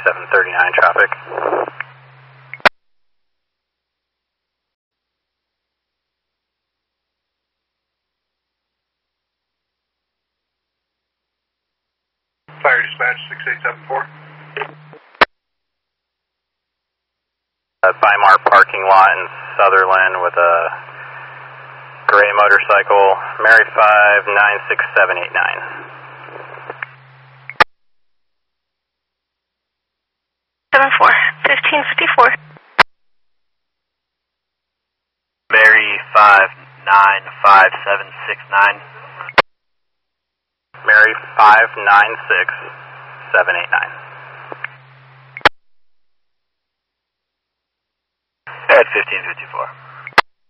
3739 traffic. Fire dispatch 6874. Weimar parking lot in Sutherland with a gray motorcycle, Mary 5 96789. 1554. Mary 595769. Mary 596789. At 1554.